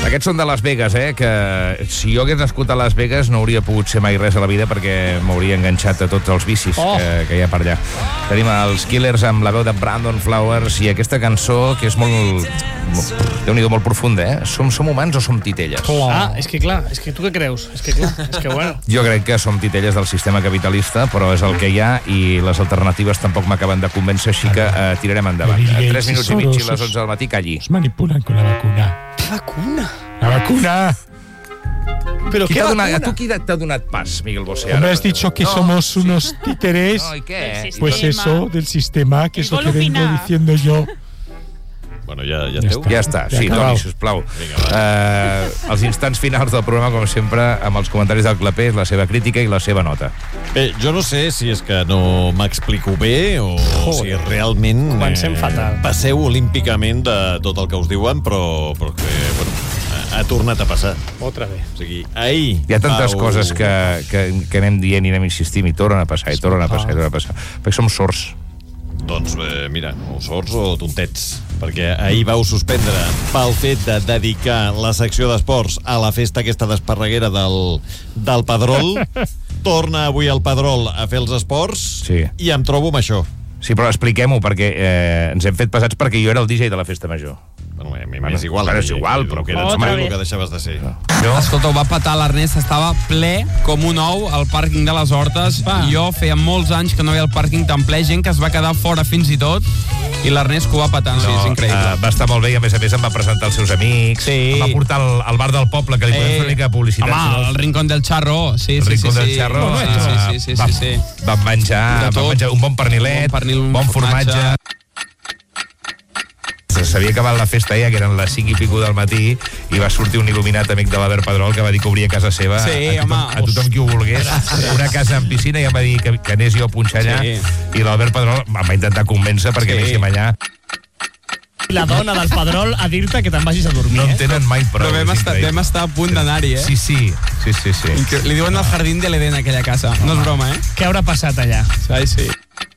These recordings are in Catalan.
Aquests són de Las Vegas, que si jo hagués nascut a Las Vegas no hauria pogut ser mai res a la vida perquè m'hauria enganxat a tots els vicis que hi ha per allà. Tenim els Killers amb la veu de Brandon Flowers i aquesta cançó que és molt Déu-n'hi-do, molt profunda, Som humans o som titelles? És que clar, és que tu què creus? És que bueno. Jo crec que som titelles del sistema capitalista, però és el que hi ha i les alternatives tampoc m'acaben de convèncer, així que tirarem endavant. 3 minuts i mig i les 11 del matí, calli. Os manipulan con la vacuna. ¿Qué vacuna? ¡La vacuna! ¿Pero qué vacuna? ¿A tu qui t'ha donat pas, Miguel Bosé? Hombre, has dicho que somos unos títeres. No, ¿y qué? Pues eso, del sistema, que es lo que vengo diciendo yo. Bueno, ja esteu? Ja està, sí, Toni, sisplau. Els instants finals del programa, com sempre, amb els comentaris del Clapés, la seva crítica i la seva nota. Bé, jo no sé si és que no m'explico bé o si realment passeu olímpicament de tot el que us diuen, però que, bueno, ha tornat a passar. Otra vez. O sigui, ahir... Hi ha tantes coses que anem dient i anem insistint i tornen a passar, i tornen a passar, i tornen a passar. Perquè som sords. Doncs mira, o sords o tontets, perquè ahir vau suspendre pel fet de dedicar la secció d'esports a la festa aquesta d'esparreguera del Pedrol. Torna avui el Pedrol a fer els esports i em trobo amb això. Sí, però expliquem-ho, perquè ens hem fet pesats perquè jo era el DJ de la festa major. Bueno, és igual. És igual, però que eres tu el que deixaves de ser. Escolta, ho va petar l'Ernest, estava ple com un ou al pàrquing de les Hortes. Jo feia molts anys que no veia el pàrquing tan ple, gent que es va quedar fora fins i tot, i l'Ernest que ho va petar, és increïble. Va estar molt bé i a més em va presentar els seus amics, em va portar al bar del poble, que li podem fer una mica de publicitat. Home, el Rincón del Charro. Sí. El Rincón del Charro. Vam menjar un bon pernilet, un bon formatge. S'havia acabat la festa ja, que eren les 5 i pico del matí, i va sortir un il·luminat amic de l'Albert Pedrol que va dir que obria casa seva a tothom qui ho volgués, una casa amb piscina, i em va dir que anés jo a punxar allà, i l'Albert Pedrol em va intentar convèncer perquè anéssim allà. La dona del Pedrol a dir-te que te'n vagis a dormir. No en tenen mai prou. Però vam estar a punt d'anar-hi, Sí. Li diuen el Jardín de l'Eden, aquella casa. No és broma, Què haurà passat allà? Sí.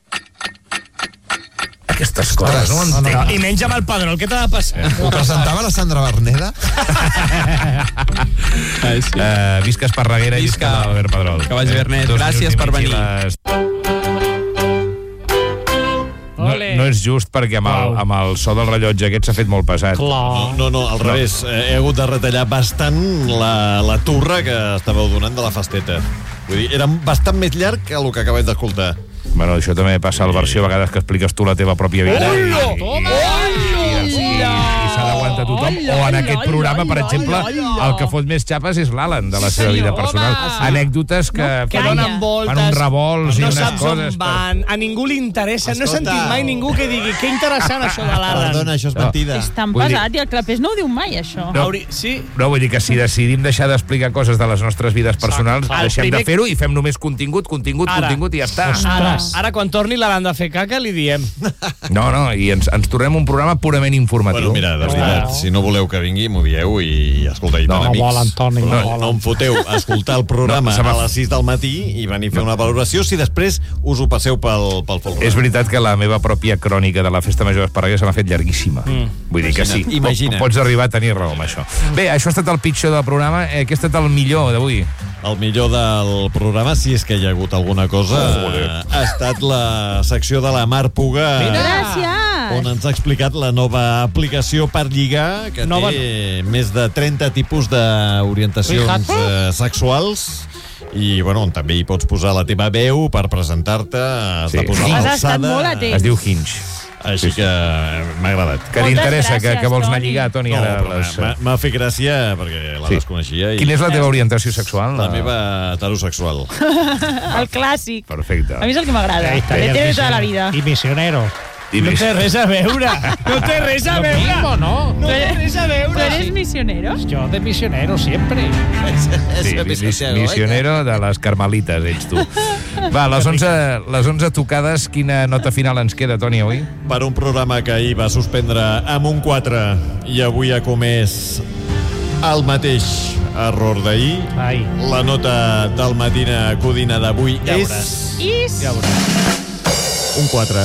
Aquestes coses, no entenc. I menys amb el Pedrol, què t'ha de passar? Ho presentava la Sandra Berneda? Visca Esparreguera i visca l'Albert Pedrol. Que vagi Bernet, gràcies per venir. No és just perquè amb el so del rellotge aquest s'ha fet molt pesat. No, al revés. He hagut de retallar bastant la turra que estàveu donant de la festeta. Vull dir, era bastant més llarg que el que acabem d'escoltar. Bueno, això també passa al versió a vegades que expliques tu la teva pròpia vida. I s'ha d'aguantar tothom. O en aquest programa, per exemple, el que fot més xapes és l'Alan, de la seva vida personal. Anècdotes que donen voltes, fan uns revolts i no unes saps coses. on van, a ningú li interessa. No he sentit mai ningú que digui que interessant això de l'Alan. Perdona, això és mentida. És tan pesat i el Clapés no ho diu mai, això. No, vull dir que si decidim deixar d'explicar coses de les nostres vides personals, deixem de fer-ho i fem només contingut i ja està. Ara, quan torni l'Alan de fer caca, li diem. No, i ens tornem un programa purament informatiu. Bueno, mira, de veritat, si no voleu que vingui, m'ho dieu i escolta, i tant, amics. No em foteu escoltar el programa a les 6 del matí i venir a fer una valoració si després us ho passeu pel folre. És veritat que la meva pròpia crònica de la Festa Major d'Esparreguera se m'ha fet llarguíssima. Vull dir que sí, pots arribar a tenir raó amb això. Bé, això ha estat el pitjor del programa. Què ha estat el millor d'avui? El millor del programa, si és que hi ha hagut alguna cosa, ha estat la secció de la Mar Puga, on ens ha explicat la nova aplicació per lligar, que té més de 30 tipus d'orientacions sexuals, i bueno, on també hi pots posar la teva veu per presentar-te, has de posar l'alçada. Es diu Hinge. Així que m'ha agradat. Que t'interessa, que vols anar a lligar, Toni? M'ha fet gràcia perquè la desconeixia. Quina és la teva orientació sexual? La meva heterosexual. El clàssic. Perfecte. A mi és el que m'agrada. De tota la vida. I misionero. No té res a veure. No té res a veure. No té res a veure. ¿Tú eres misionero? Yo de misionero siempre. Misionero de les carmelites, ets tu. Va, les 11 tocades, quina nota final ens queda, Toni, avui? Per un programa que ahir va suspendre amb un 4 i avui ha comès el mateix error d'ahir, la nota del Matina Codina d'avui és... Ja veuràs. Un 4.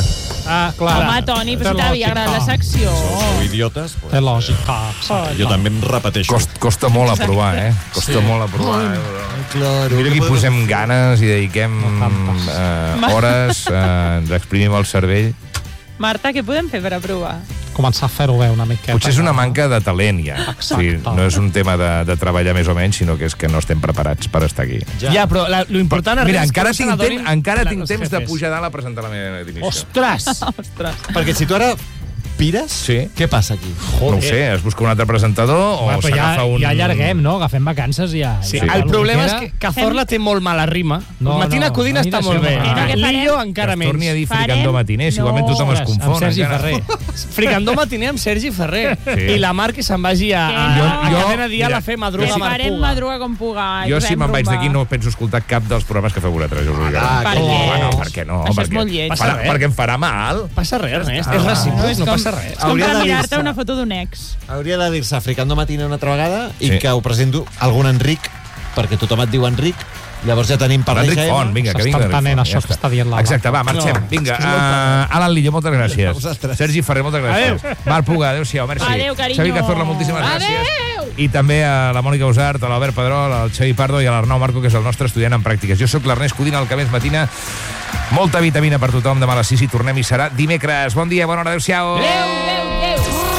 clar. Home, Toni, però si t'havia agradat la secció. Sou idiotes. Té lògica. Jo també em repeteixo. Costa molt aprovar, Costa molt aprovar. Mira que hi posem ganes i dediquem hores, ens exprimim el cervell. Marta, què podem fer per aprovar? Començar a fer-ho bé una miqueta. Potser és una manca de talent, ja. Sí, no és un tema de treballar més o menys, sinó que és que no estem preparats per estar aquí. Ja, però l'important és... Mira, encara tinc temps de pujar dalt a presentar la meva dimissió. Ostres! Perquè si tu ara pires, Sí. què passa aquí? No ho sé, es busca un altre presentador o s'agafa un... Ja allarguem, no? Agafem vacances i ja... Sí. El problema és que Cazorla té molt mala rima. Matina Codina està molt bé. Lillo encara Que es torni a menys. dir fricandó matiner, si igualment tothom es confon. Amb Sergi encara. Ferrer. Fricandó matiner amb Sergi Ferrer. Sí. I la Mar que se'n vagi a Cadena Dia a la fer madruga Que farem Marpuga. madruga com puga. Jo, si me'n vaig d'aquí, no penso escoltar cap dels programes que feu vosaltres. Per què? Bueno, per què no? Això és molt lleig. Perquè em farà mal. Passa res, Ernest. És recíproc, no passa res. És com Hauria per de mirar-te dir-se. una foto d'un ex. Hauria de dir-se Fricando Matina una altra vegada i Sí. que ho presento algun Enric, perquè tothom et diu Enric, llavors ja tenim per L'Enric Font, vinga, que vingui S'està l'Enric entenent Font. això que està dient la Exacte, va, marxem. No, Vinga, és que és molt Alan Lillo, moltes gràcies. vosaltres. Sergi Ferrer, moltes gràcies. Marc Puga, adéu-siau, merci. Adéu, carinyo. Xavi Cazorla, moltíssimes gràcies. Adéu. I també a la Mònica Usart, a l'Albert Pedrol, al Xavi Pardo i a l'Arnau Marco, que és el nostre estudiant en pràctiques. Jo sóc l'Ernest Codina, el que més matina. Molta vitamina per tothom. Demà a les 6 i tornem i serà dimecres. Bon dia, bona hora, adéu-siau. Adéu.